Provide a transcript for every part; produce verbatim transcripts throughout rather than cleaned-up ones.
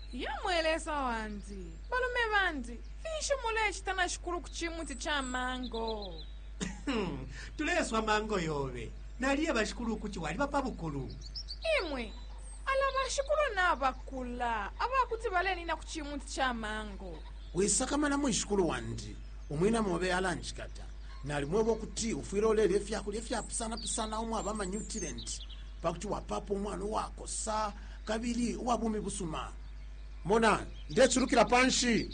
yamwelesa wanzi balume bandi fisho mule chitana shikulu kuchimuti cha mango. Tuleswa mango yobe naliye bashikulu kuchi wali bapa bukulu imwe ala bashikulu na bakula abakuti baleni na kuchimuti cha mango wisakamana mwishikulu wandi umwina mobe alanchikata nali mwebo kuti ufira olele efyakulya efyapusana pusana omwe abama nutrient pakuti wapapo omwana wako sa kabiri wabumi busuma mona ndechurukira panshi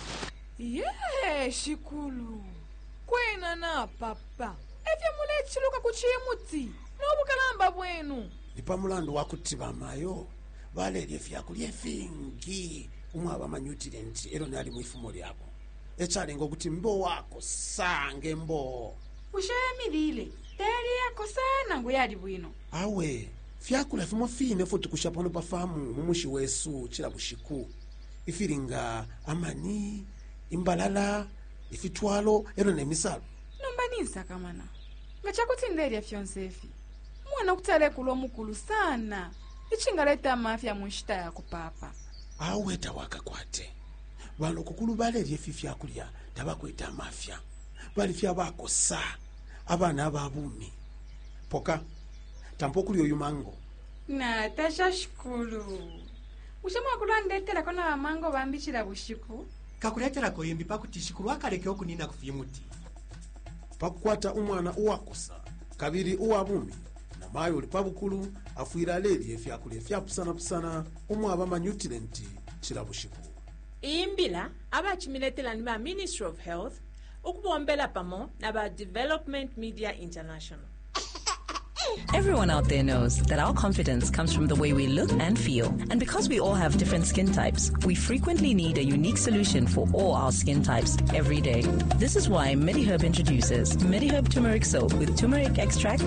ye shikulu kwena na papa efya mule chiluka kuchimuti nobukalamba bwenu ipamulandu wakuti bamayo balele efyakulya efingi umwe abama nutrient ero nali mwifumo lyabo echalenga ukuthi mbo wako sange mbo ushayamilile tayari yako sana nguyali bwino awe fyakula fimo fine futi kushapano pafamu mumushi wesu chila bushiku ifiringa amani imbalala ifitwalo ero nemisalo nombanisa kamana ngachakuti ndelya fyonsefi mwana kutale kulo mukulu sana ichingaleta mafya munshita yako papa awe tawaka kwate bano kukulu baleli efi fyakulya tabakweta mafya bali fya bako sa abana ababumi poka tampokuli oyu mango na tasha shikulu ushama kulandetela kona mango bambichira bushiku kakuletera koyembi pakuti shikulu akaleke okunina kufimuti pakukwata umwana uwakosa kabiri uwabumi na mayo uli pabukulu afuira leli efyakulya efyapusana pusana umwe abama nutrient chila bushiku imbila abachimiletela ni ba Ministry of Health ukubombela pamo na ba Development Media International. Everyone out there knows that our confidence comes from the way we look and feel. And because we all have different skin types, we frequently need a unique solution for all our skin types every day. This is why MediHerb introduces MediHerb Turmeric Soap with turmeric extract,